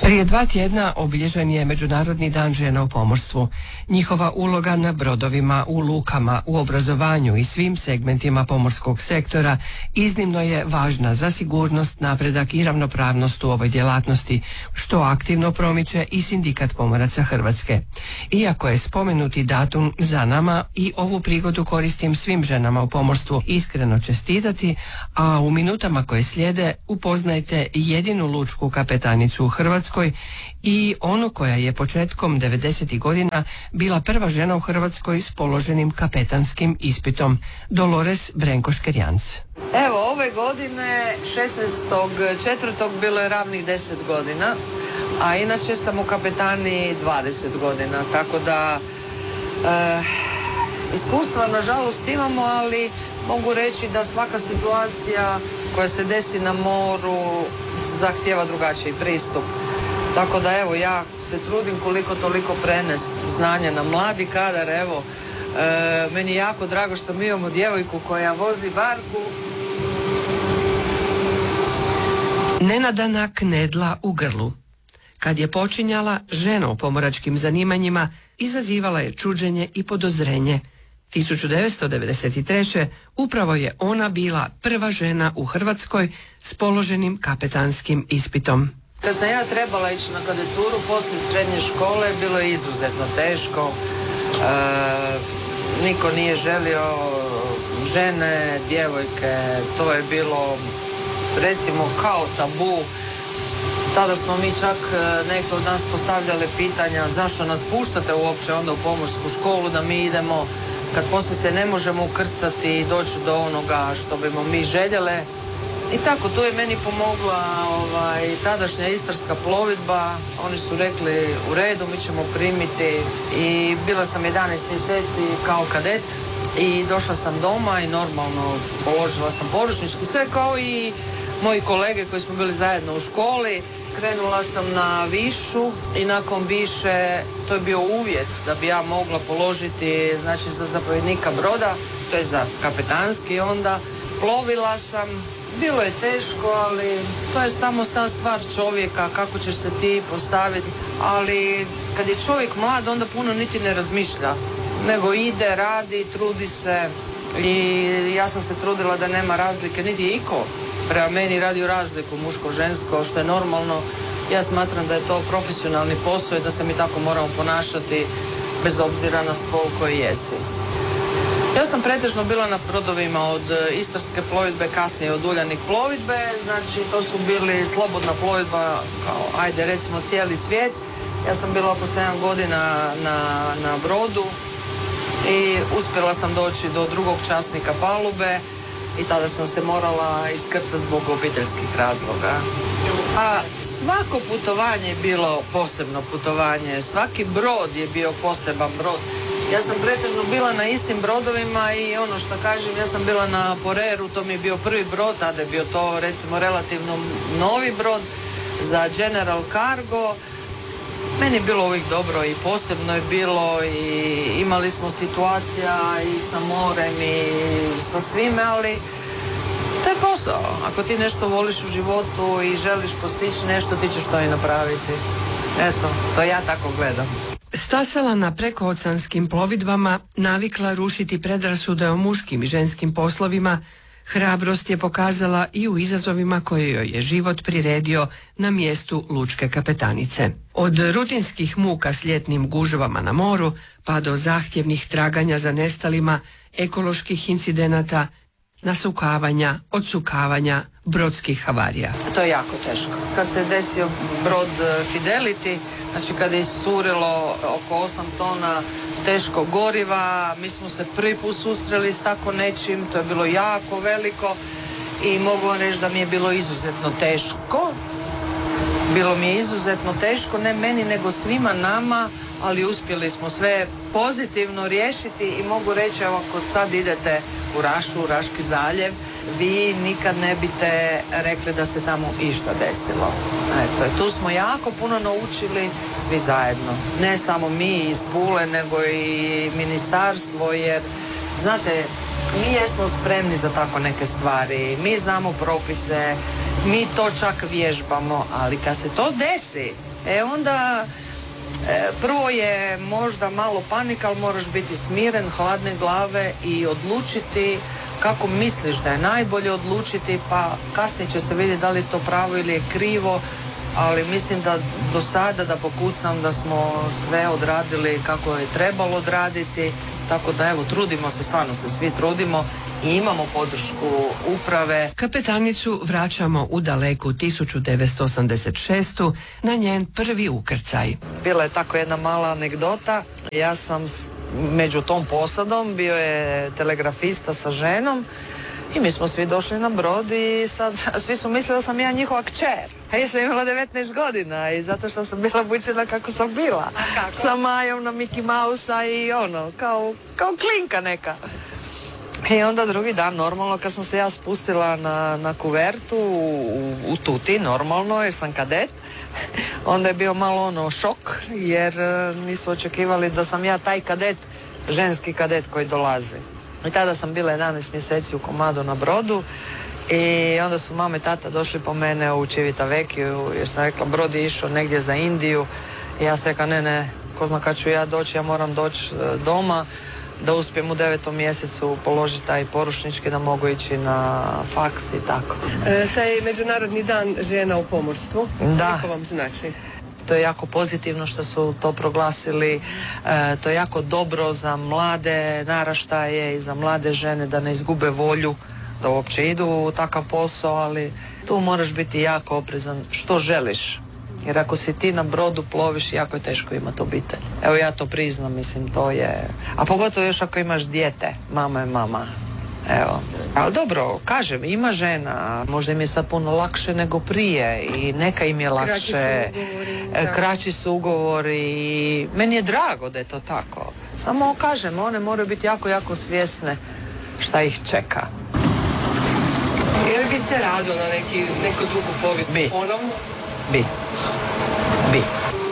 Prije 2 tjedna obilježen je Međunarodni dan žena u pomorstvu. Njihova uloga na brodovima, u lukama, u obrazovanju i svim segmentima pomorskog sektora iznimno je važna za sigurnost, napredak i ravnopravnost u ovoj djelatnosti, što aktivno promiče i Sindikat pomoraca Hrvatske. Iako je spomenuti datum za nama, i ovu prigodu koristim svim ženama u pomorstvu iskreno čestitati, a u minutama koje slijede upoznajte jedinu lučku kapetanicu u Hrvatskoj i onu koja je početkom 90. godina bila prva žena u Hrvatskoj s položenim kapetanskim ispitom, Dolores Brenko-Škerjanc. Evo, ove godine 16.4. bilo je ravnih 10 godina, a inače sam u kapetani 20 godina, tako da iskustva nažalost imamo, ali mogu reći da svaka situacija koja se desi na moru zahtijeva drugačiji pristup. Tako da evo, ja se trudim koliko toliko prenest znanje na mladi kadar. Evo, meni je jako drago što mi imamo djevojku koja vozi barku. Nenadana knedla u grlu. Kad je počinjala, žena u pomoračkim zanimanjima izazivala je čuđenje i podozrenje. 1993. upravo je ona bila prva žena u Hrvatskoj s položenim kapetanskim ispitom. Kad sam ja trebala ići na kadeturu poslije srednje škole, bilo je izuzetno teško. Niko nije želio žene, djevojke, to je bilo recimo kao tabu. Tada smo mi čak neki od nas postavljali pitanja zašto nas puštate uopće onda u pomorsku školu da mi idemo, kad poslije se ne možemo ukrcati i doći do onoga što bimo mi željele. I tako, tu je meni pomogla tadašnja Istarska plovidba. Oni su rekli u redu, mi ćemo primiti, i bila sam 11 mjeseci kao kadet i došla sam doma i normalno položila sam poručnički, sve kao i moji kolege koji smo bili zajedno u školi. Krenula sam na višu i nakon više, to je bio uvjet da bi ja mogla položiti, znači za zapovjednika broda, to je za kapetanski onda. Plovila sam, bilo je teško, ali to je samo sad stvar čovjeka, kako ćeš se ti postaviti. Ali kad je čovjek mlad, onda puno niti ne razmišlja, nego ide, radi, trudi se. I ja sam se trudila da nema razlike, niti je iko prema meni radio razliku muško-žensko, što je normalno. Ja smatram da je to profesionalni posao i da se mi tako moramo ponašati bez obzira na spol koji jesi. Ja sam pretežno bila na brodovima od Istarske plovidbe, kasnije od Uljanik plovidbe, znači to su bili slobodna plovidba, kao ajde recimo cijeli svijet. Ja sam bila oko 7 godina na brodu i uspjela sam doći do drugog časnika palube i tada sam se morala iskrcati zbog obiteljskih razloga. A svako putovanje je bilo posebno putovanje, svaki brod je bio poseban brod. Ja sam pretežno bila na istim brodovima i ono što kažem, ja sam bila na Poreru, to mi je bio prvi brod, tada je bio to recimo relativno novi brod za General Cargo. Meni je bilo uvijek dobro i posebno je bilo i imali smo situacija i sa morem i sa svime, ali to je posao. Ako ti nešto voliš u životu i želiš postići nešto, ti ćeš to i napraviti. Eto, to ja tako gledam. Stasala na prekooceanskim plovidbama, navikla rušiti predrasude o muškim i ženskim poslovima, hrabrost je pokazala i u izazovima koje joj je život priredio na mjestu lučke kapetanice. Od rutinskih muka s ljetnim gužvama na moru, pa do zahtjevnih traganja za nestalima, ekoloških incidenata, nasukavanja, odsukavanja, brodskih havarija. To je jako teško. Kad se desio brod Fidelity, znači kada je iscurilo oko 8 tona teškog goriva, mi smo se prvi put susreli s tako nečim, to je bilo jako veliko i mogu vam reći da mi je bilo izuzetno teško. Bilo mi je izuzetno teško, ne meni nego svima nama, ali uspjeli smo sve pozitivno riješiti i mogu reći, evo ako sad idete u Rašu, u Raški zaljev, vi nikad ne biste rekli da se tamo išta desilo. Eto, tu smo jako puno naučili svi zajedno. Ne samo mi iz Pule, nego i ministarstvo, jer znate, mi jesmo spremni za tako neke stvari, mi znamo propise, mi to čak vježbamo, ali kad se to desi, Onda prvo je možda malo panika, ali moraš biti smiren, hladne glave i odlučiti kako misliš da je najbolje odlučiti, pa kasnije će se vidjeti da li je to pravo ili je krivo, ali mislim da do sada, da pokucam, da smo sve odradili kako je trebalo odraditi, tako da evo, trudimo se, stvarno se svi trudimo i imamo podršku uprave. Kapetanicu vraćamo u daleku 1986. na njen prvi ukrcaj. Bila je tako jedna mala anegdota. Ja sam među tom posadom, bio je telegrafista sa ženom i mi smo svi došli na brod i sad svi su mislili da sam ja njihova kćer. A ja sam imala 19 godina i zato što sam bila obučena kako sam bila. Sa Majom na Mickey Mouse-a i kao klinka neka. I onda drugi dan, normalno, kad sam se ja spustila na kuvertu u Tuti, normalno, jer sam kadet, onda je bio malo šok, jer nisu očekivali da sam ja taj kadet, ženski kadet koji dolazi. I tada sam bila 11 mjeseci u komadu na brodu i onda su mama i tata došli po mene u Civitavecchiju, jer sam rekla, brod je išao negdje za Indiju i ja sam rekla, ne, ko zna kad ću ja doći, ja moram doći doma, da uspijem u 9. mjesecu položiti taj poručnički, da mogu ići na faks i tako. Taj Međunarodni dan žena u pomorstvu, koliko vam znači? To je jako pozitivno što su to proglasili, to je jako dobro za mlade naraštaje i za mlade žene da ne izgube volju da uopće idu u takav posao, ali tu moraš biti jako oprezan što želiš. Jer ako si ti na brodu ploviš, jako je teško imati obitelj. Evo, ja to priznam, mislim, to je... A pogotovo još ako imaš dijete, mama je mama. Evo. Ali dobro, kažem, ima žena, možda im je sad puno lakše nego prije i neka im je lakše. Kraći su ugovori i meni je drago da je to tako. Samo kažem, one moraju biti jako, jako svjesne šta ih čeka. Je li biste rado na neku drugu povijest? Bi. Ponovno? Bi.